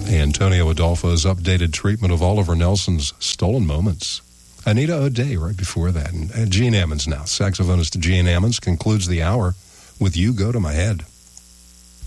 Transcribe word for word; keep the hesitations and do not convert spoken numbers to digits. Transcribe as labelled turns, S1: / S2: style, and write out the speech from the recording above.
S1: Antonio Adolfo's updated treatment of Oliver Nelson's Stolen Moments. Anita O'Day right before that. And Gene Ammons now. Saxophonist Gene Ammons concludes the hour with You Go to My Head.